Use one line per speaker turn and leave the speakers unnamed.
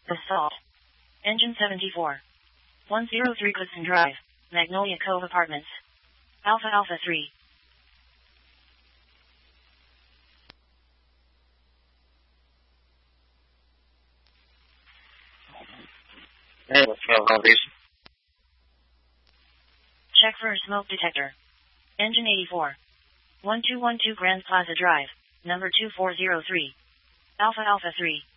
Assault. Engine 74. 103 Goodson Drive, Magnolia Cove Apartments. Alpha Alpha 3.
Hey, what's your elevation?
Check for a smoke detector. Engine 84. 1212 Grand Plaza Drive, number 2403. Alpha Alpha 3.